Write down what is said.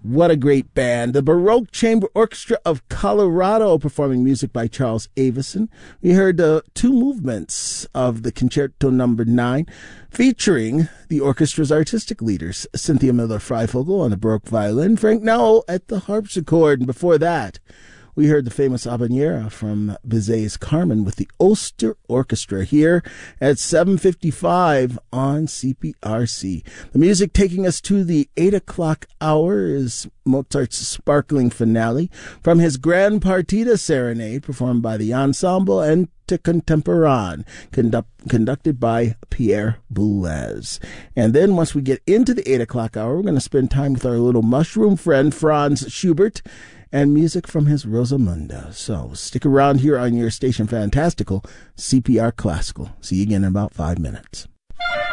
What a great band. The Baroque Chamber Orchestra of Colorado performing music by Charles Avison. We heard two movements of the Concerto No. 9 featuring the orchestra's artistic leaders, Cynthia Miller-Freifogel on the Baroque violin, Frank Nowell at the harpsichord. And before that, we heard the famous Habanera from Bizet's Carmen with the Oster Orchestra here at 7:55 on CPRC. The music taking us to the 8 o'clock hour is Mozart's sparkling finale from his Grand Partita Serenade, performed by the Ensemble Ente Contemporanee, conducted by Pierre Boulez. And then once we get into the 8 o'clock hour, we're going to spend time with our little mushroom friend, Franz Schubert, and music from his Rosamunda. So stick around here on your station Fantastical, CPR Classical. See you again in about 5 minutes.